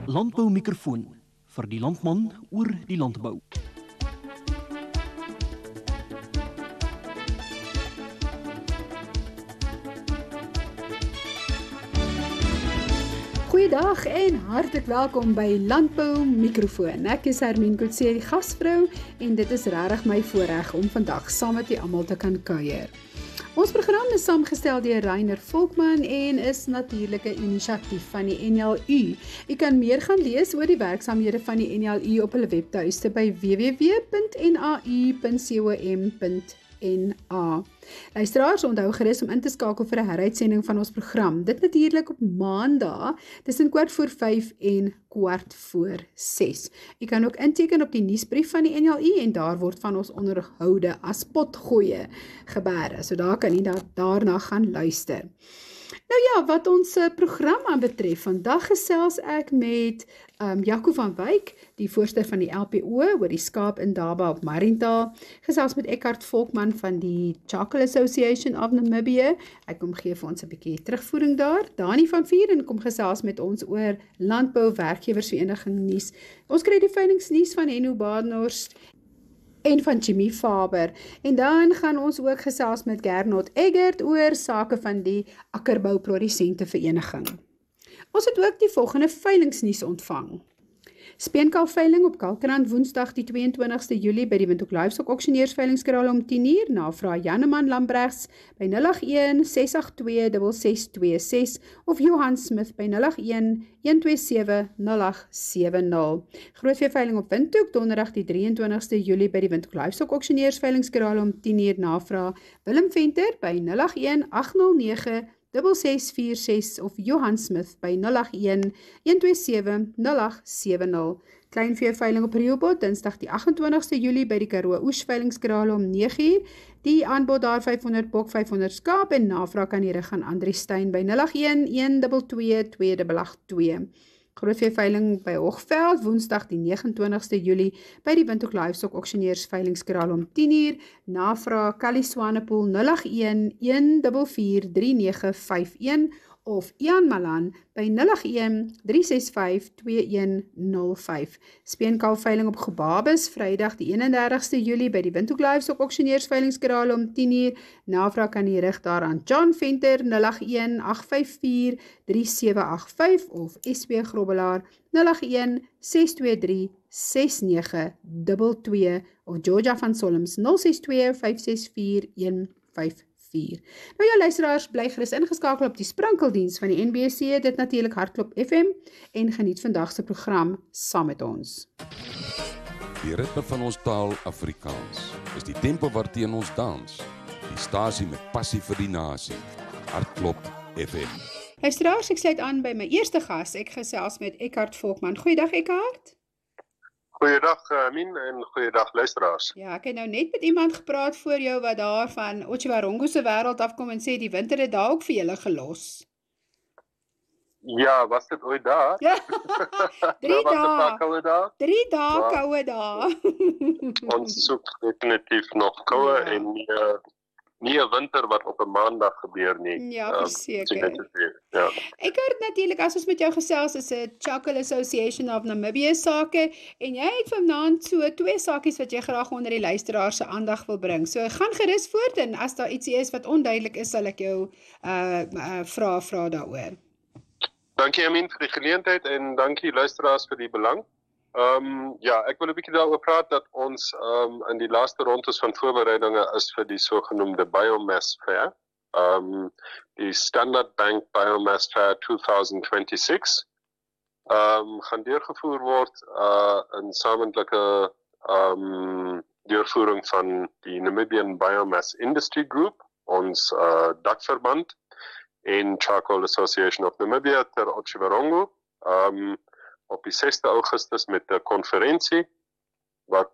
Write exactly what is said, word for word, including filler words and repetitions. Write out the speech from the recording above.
Landboumikrofoon vir die landman oor die landbou. Goeiedag en hartlik welkom by Landbou Mikrofoon. Ek is Hermien Kutse, die gasvrou, en dit is regtig my voorreg om vandag saam met julle almal te kan kuier. Ons program is saamgestel deur Reiner Volkman en is natuurlik 'n inisiatief van die N L U. U kan meer gaan lees oor die werksaamhede van die N L U op hulle webtuiste by w w w punt n a u punt com punt n a. Luisteraars, onthou gerus om in te skakel vir 'n heruitsending van ons program. Dit natuurlik op Maandag tussen kwart voor vyf en kwart voor ses. U kan ook inteken op die nuusbrief van die N L U en daar word van ons onderhoude as potgoeie gebeure. So daar kan u da daarna gaan luister. Nou ja, wat ons program aan betref, vandag gesels ek met um, Jaco van Wyk, die voorsteur van die L P O, oor die skaap in Daba op Mariental. Gesels met Eckhart Volkman van die Charcoal Association of Namibia. Ek kom gee vir ons 'n bietjie terugvoering daar. Dani van Vieren kom gesels met ons oor landbou werkgewersvereniging nuus. Ons kry die veilingnuus van Henno Badenhorst en van Jimmy Faber. En dan gaan ons ook gesels met Gernot Eggert oor sake van die Akkerbou-produsente vereniging. Ons het ook die volgende veilingnuus ontvang. Speenkalveiling op Kalkrand Woensdag die twee en twintigste Julie by die Windhoek Livestock Auctioneers veilingskraal om tien uur. Navraag Janneman Lambrechts by nul agt een ses agt twee ses ses twee ses of Johan Smith by nul agt een een twee sewe nul agt sewe nul. Grootveeveiling op Windhoek Donderdag die drie en twintigste Julie by die Windhoek Livestock Auctioneers veilingskraal om tien uur. Navraag Willem Venter by nul agt een agt nul nege ses ses vier ses of Johan Smith by nul agt een een twee sewe nul agt sewe nul. Kleinveeveiling op Riobot, Dinsdag die agt en twintigste Julie by die Karoo Oes veilingskraal om nege uur. Die aanbod daar vyfhonderd bok, vyfhonderd skaap en navraag kan hier gaan Andrie Steyn by nul agt een een twee twee twee agt agt twee. Grootveeveiling by Hoogveld, Woensdag die nege en twintigste Julie by die Windhoek Livestock Auctioneers veilingskraal om tien uur. Navraag Callie Swanepoel nul agt een een vier vier drie nege vyf een of Ian Malan by nul agt een drie ses vyf twee een nul vyf. Speenkalveiling op Gebabes, Vrydag die eenendertigste Julie by die Windhoek Livestock Auctioneers veilingskraal om tien uur. Navraag kan jy rig daar aan John Venter nul agt een agt vyf vier drie sewe agt vyf of S W Grobbelaar nul agt een ses twee drie ses nege twee twee of Georgia van Solms nul ses twee vyf ses vier een vyf vier. Nou ja, luisteraars, bly gerus ingeskakel op die sprankeldiens van die N B C, dit natuurlik Hartklop F M, en geniet vandag se program saam met ons. Die ritme van ons taal Afrikaans is die tempo waarteen ons dans, die stasie met passie vir die nasie, Hartklop F M. Luisteraars, ek sluit aan by my eerste gas, ek gesels met Eckhart Volkman. Goeiedag Eckhart. Goeiedag Min en goeiedag luisteraars. Ja, ek het nou net met iemand gepraat voor jou wat daar van Otjiwarongo se wêreld afkom en sê die winter het daar ook vir julle gelos. Ja, was dit ooit daar? Ja, drie dae. koue dae? Drie dae koue dae. Ons soek definitief nog koue ja. en nie, nie 'n winter wat op 'n maandag gebeur nie. Ja, verseker. Um, ja. Ek hoor natuurlik as ons met jou gesels is 'n Charcoal Association of Namibia sake en jy het vanaand so twee sakies wat jy graag onder die luisteraars se aandag wil bring. So gaan gerus voort en as daar ietsie is wat onduidelik is, sal ek jou uh, uh vra vra daaroor. Dankie Amin vir die geleentheid en dankie luisteraars vir die belang. Um, ja, ek wil 'n bietjie daaroor praat dat ons um, in die laaste rondes van voorbereidinge is vir die sogenaamde Biomass Fair. Um, die Standard Bank Biomass Fair twenty twenty-six um, gaan deurgevoer word uh, in samentlike um, deurvoering van die Namibian Biomass Industry Group, ons uh, dakverband, en Charcoal Association of Namibia ter Otjiwarongo um, op die sesde Augustus met 'n konferensie wat